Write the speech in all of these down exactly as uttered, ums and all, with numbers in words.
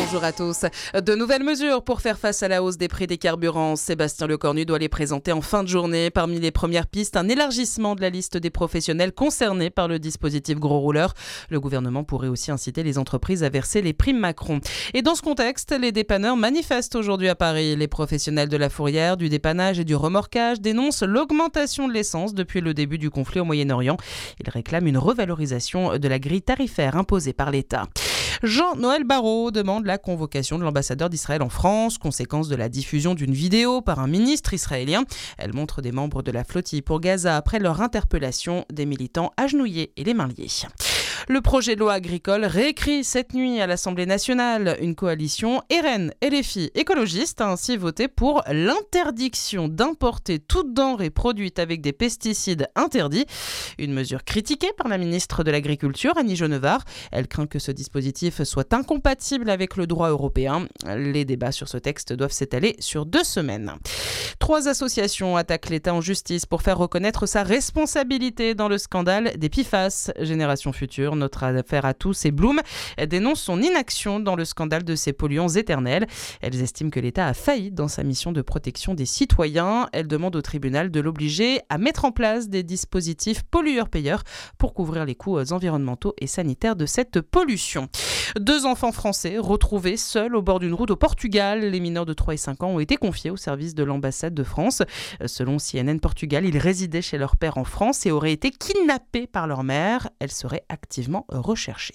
Bonjour à tous. De nouvelles mesures pour faire face à la hausse des prix des carburants. Sébastien Lecornu doit les présenter en fin de journée. Parmi les premières pistes, un élargissement de la liste des professionnels concernés par le dispositif gros rouleur. Le gouvernement pourrait aussi inciter les entreprises à verser les primes Macron. Et dans ce contexte, les dépanneurs manifestent aujourd'hui à Paris. Les professionnels de la fourrière, du dépannage et du remorquage dénoncent l'augmentation de l'essence depuis le début du conflit au Moyen-Orient. Ils réclament une revalorisation de la grille tarifaire imposée par l'État. Jean-Noël Barrot demande la convocation de l'ambassadeur d'Israël en France, conséquence de la diffusion d'une vidéo par un ministre israélien. Elle montre des membres de la flottille pour Gaza après leur interpellation, des militants agenouillés et les mains liées. Le projet de loi agricole réécrit cette nuit à l'Assemblée nationale. Une coalition R N, L F I, écologiste a ainsi voté pour l'interdiction d'importer toute denrée produite avec des pesticides interdits. Une mesure critiquée par la ministre de l'Agriculture, Annie Genevard. Elle craint que ce dispositif soit incompatible avec le droit européen. Les débats sur ce texte doivent s'étaler sur deux semaines. Trois associations attaquent l'État en justice pour faire reconnaître sa responsabilité dans le scandale des P F A S. Génération Future, notre affaire à tous, et Bloom dénoncent son inaction dans le scandale de ces polluants éternels. Elles estiment que l'État a failli dans sa mission de protection des citoyens. Elles demandent au tribunal de l'obliger à mettre en place des dispositifs pollueurs-payeurs pour couvrir les coûts environnementaux et sanitaires de cette pollution. Deux enfants français retrouvés seuls au bord d'une route au Portugal. Les mineurs de trois et cinq ans ont été confiés au service de l'ambassade de France. Selon C N N Portugal, ils résidaient chez leur père en France et auraient été kidnappés par leur mère. Elle serait activement recherchée.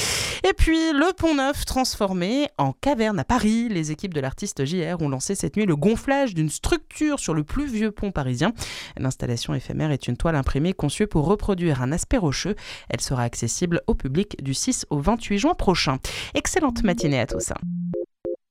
Et puis, le Pont-Neuf transformé en caverne à Paris. Les équipes de l'artiste J R ont lancé cette nuit le gonflage d'une structure sur le plus vieux pont parisien. L'installation éphémère est une toile imprimée conçue pour reproduire un aspect rocheux. Elle sera accessible au public du six au vingt-huit juin prochain. Excellente matinée à tous.